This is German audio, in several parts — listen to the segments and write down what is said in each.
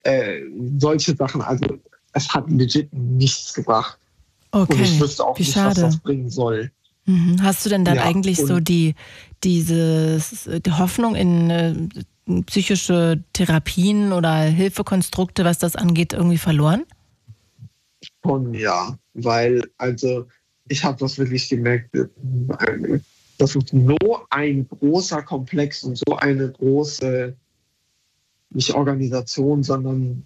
solche Sachen. Also es hat legit nichts gebracht. Okay, und ich wüsste auch wie nicht, schade. was das bringen soll. Hast du denn dann eigentlich so die Hoffnung in psychische Therapien oder Hilfekonstrukte, was das angeht, irgendwie verloren? Schon ja, weil also ich habe das wirklich gemerkt, das ist so ein großer Komplex und so eine große, nicht Organisation, sondern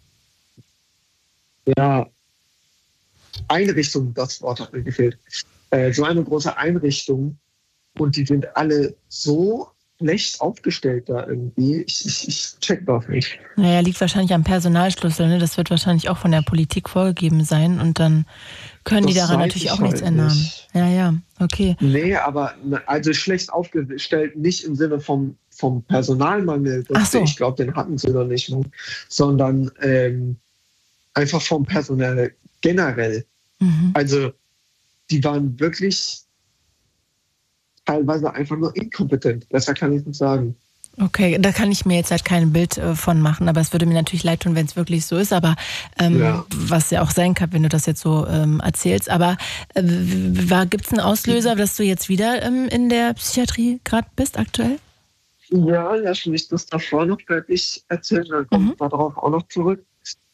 ja, Einrichtung, das Wort hat mir gefehlt. So eine große Einrichtung und die sind alle so schlecht aufgestellt da irgendwie. Ich check das nicht. Naja, liegt wahrscheinlich am Personalschlüssel, ne? Das wird wahrscheinlich auch von der Politik vorgegeben sein und dann können die daran natürlich auch nichts ändern. Ja, okay. Nee, aber also schlecht aufgestellt nicht im Sinne vom Personalmangel. Ich glaube, den hatten sie noch nicht, sondern einfach vom Personal generell. Also die waren wirklich teilweise einfach nur inkompetent. Besser kann ich nicht sagen. Okay, da kann ich mir jetzt halt kein Bild von machen, aber es würde mir natürlich leid tun, wenn es wirklich so ist, aber was ja auch sein kann, wenn du das jetzt so erzählst. Aber gibt es einen Auslöser, dass du jetzt wieder in der Psychiatrie gerade bist aktuell? Ja, lass mich das davor noch fertig erzählen, dann kommt man darauf auch noch zurück.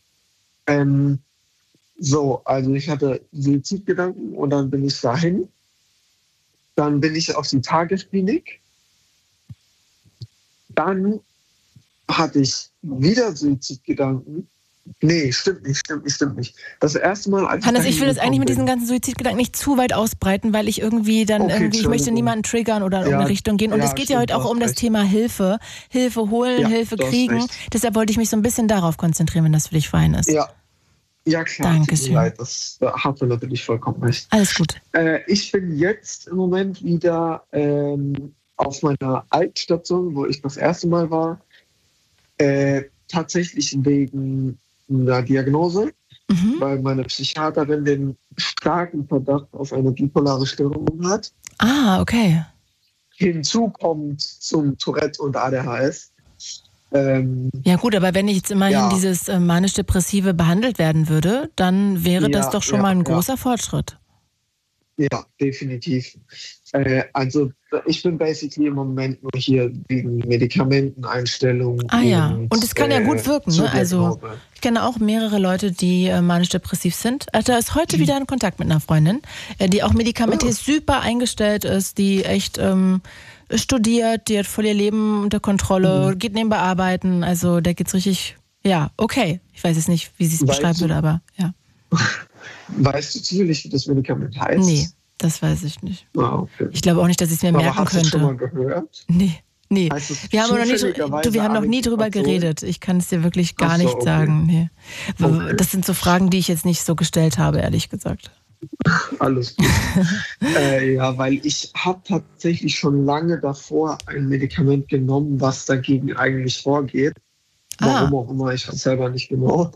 Also ich hatte Suizidgedanken und dann bin ich dahin. Dann bin ich auf die Tagesklinik. Dann hatte ich wieder Suizidgedanken. Nee, stimmt nicht. Das erste Mal, als Hannes, ich will das eigentlich mit diesen ganzen Suizidgedanken nicht zu weit ausbreiten, weil ich irgendwie dann ich möchte niemanden triggern oder in irgendeine Richtung gehen. Und es geht ja heute auch um das Thema Hilfe. Hilfe holen, Hilfe kriegen. Deshalb wollte ich mich so ein bisschen darauf konzentrieren, wenn das für dich fein ist. Ja, klar. Dankeschön. Das hat mir natürlich vollkommen recht. Alles gut. Ich bin jetzt im Moment wieder auf meiner Altstation, wo ich das erste Mal war, tatsächlich wegen einer Diagnose, weil meine Psychiaterin den starken Verdacht auf eine bipolare Störung hat. Ah, okay. Hinzu kommt zum Tourette und ADHS. Ja gut, aber wenn jetzt immerhin dieses manisch-depressive behandelt werden würde, dann wäre das doch schon mal ein großer Fortschritt. Ja, definitiv. Also ich bin basically im Moment nur hier wegen Medikamenteneinstellungen. Und es kann ja gut wirken. Ne? Also ich kenne auch mehrere Leute, die manisch-depressiv sind. Also da ist heute wieder in Kontakt mit einer Freundin, die auch medikamentös super eingestellt ist, die echt studiert, die hat voll ihr Leben unter Kontrolle, geht nebenbei arbeiten. Also da geht's richtig, okay. Ich weiß jetzt nicht, wie sie es beschreiben würde, aber ja. Weißt du zufällig, wie das Medikament heißt? Nee, das weiß ich nicht. Okay. Ich glaube auch nicht, dass ich es mir merken könnte. Hast du schon mal gehört? Nee. Wir haben noch nie drüber geredet. Ich kann es dir wirklich gar nicht sagen. Nee. Okay. Das sind so Fragen, die ich jetzt nicht so gestellt habe, ehrlich gesagt. Alles gut. Weil ich habe tatsächlich schon lange davor ein Medikament genommen, was dagegen eigentlich vorgeht. Warum auch immer, ich weiß selber nicht genau.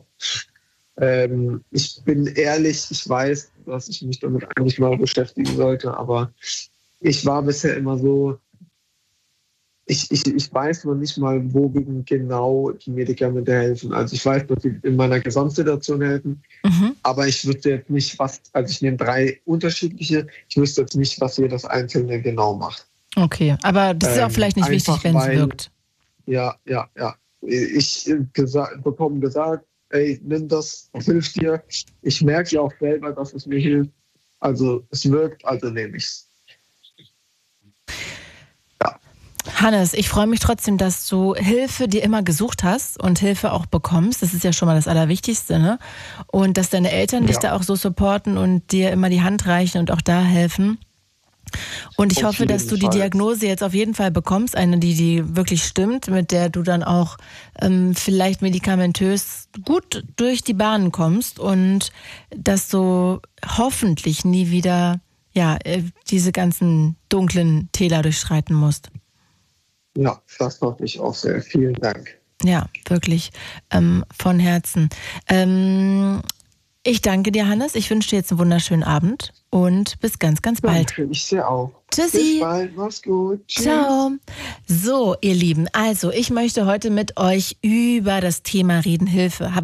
Ich bin ehrlich, ich weiß, dass ich mich damit eigentlich mal beschäftigen sollte, aber ich war bisher immer so, ich weiß noch nicht mal, wogegen genau die Medikamente helfen. Also ich weiß, dass sie in meiner Gesamtsituation helfen, aber ich wüsste jetzt nicht, ich nehme 3 unterschiedliche, ich wüsste jetzt nicht, was jedes einzelne genau macht. Okay, aber das ist auch vielleicht nicht wichtig, wenn es wirkt. Ja. Ich bekomme gesagt, ey, nimm das hilft dir. Ich merke ja auch selber, dass es mir hilft. Also es wirkt, also nehme ich es. Hannes, ich freue mich trotzdem, dass du Hilfe dir immer gesucht hast und Hilfe auch bekommst. Das ist ja schon mal das Allerwichtigste, ne? Und dass deine Eltern dich da auch so supporten und dir immer die Hand reichen und auch da helfen. Und ich hoffe, dass du die Diagnose jetzt auf jeden Fall bekommst, eine, die wirklich stimmt, mit der du dann auch vielleicht medikamentös gut durch die Bahnen kommst und dass du hoffentlich nie wieder diese ganzen dunklen Täler durchschreiten musst. Ja, das hoffe ich auch sehr. Vielen Dank. Ja, wirklich von Herzen. Ich danke dir, Hannes. Ich wünsche dir jetzt einen wunderschönen Abend und bis ganz, ganz bald. Danke, ich dir auch. Tschüssi. Bis bald, mach's gut. Tschüss. Ciao. So, ihr Lieben, also ich möchte heute mit euch über das Thema reden, Hilfe.